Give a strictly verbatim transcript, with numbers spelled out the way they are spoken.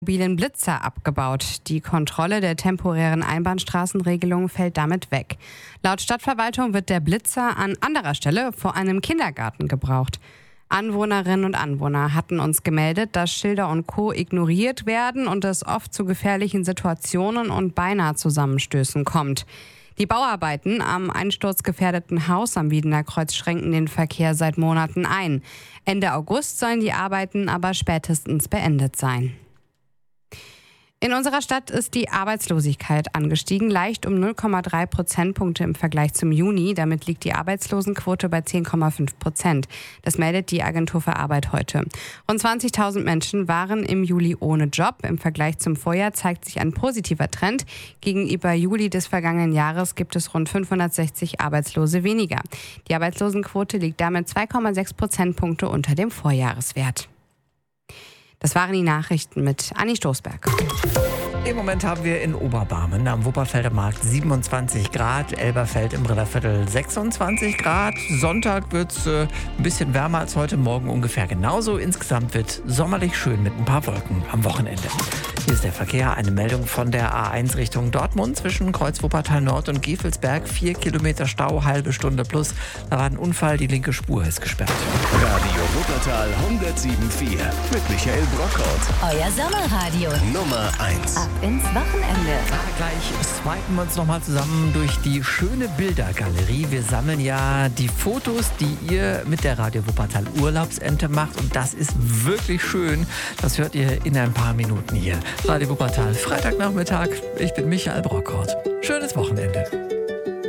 mobilen Blitzer abgebaut. Die Kontrolle der temporären Einbahnstraßenregelung fällt damit weg. Laut Stadtverwaltung wird der Blitzer an anderer Stelle vor einem Kindergarten gebraucht. Anwohnerinnen und Anwohner hatten uns gemeldet, dass Schilder und Co. ignoriert werden und es oft zu gefährlichen Situationen und beinahe Zusammenstößen kommt. Die Bauarbeiten am einsturzgefährdeten Haus am Wiedener Kreuz schränken den Verkehr seit Monaten ein. Ende August sollen die Arbeiten aber spätestens beendet sein. In unserer Stadt ist die Arbeitslosigkeit angestiegen, leicht um null Komma drei Prozentpunkte im Vergleich zum Juni. Damit liegt die Arbeitslosenquote bei zehn Komma fünf Prozent. Das meldet die Agentur für Arbeit heute. Rund zwanzigtausend Menschen waren im Juli ohne Job. Im Vergleich zum Vorjahr zeigt sich ein positiver Trend. Gegenüber Juli des vergangenen Jahres gibt es rund fünfhundertsechzig Arbeitslose weniger. Die Arbeitslosenquote liegt damit zwei Komma sechs Prozentpunkte unter dem Vorjahreswert. Das waren die Nachrichten mit Anni Stoßberg. Im Moment haben wir in Oberbarmen am Wupperfelder Markt siebenundzwanzig Grad, Elberfeld im Brillerviertel sechsundzwanzig Grad. Sonntag wird es äh, ein bisschen wärmer als heute Morgen, ungefähr genauso. Insgesamt wird sommerlich schön mit ein paar Wolken am Wochenende. Hier ist der Verkehr, eine Meldung von der A eins Richtung Dortmund zwischen Kreuz-Wuppertal Nord und Gevelsberg. Vier Kilometer Stau, halbe Stunde plus. Da war ein Unfall, die linke Spur ist gesperrt. Radio Wuppertal hundertsieben Komma vier mit Michael Brockhaus. Euer Sommerradio. Nummer eins. Ab ins Wochenende. Ja, gleich swipen wir uns nochmal zusammen durch die schöne Bildergalerie. Wir sammeln ja die Fotos, die ihr mit der Radio Wuppertal Urlaubsente macht. Und das ist wirklich schön. Das hört ihr in ein paar Minuten hier. Radio Wuppertal, Freitagnachmittag. Ich bin Michael Brockhaus. Schönes Wochenende.